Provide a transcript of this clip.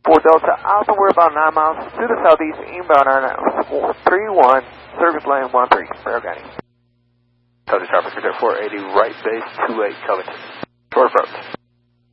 For Delta Alpha, we're about 9 miles to the southeast, inbound our now. 431, service lane 13, Rail Guiding. Delta Traffic Cruiser 480, right base 28 Covington. Short approach.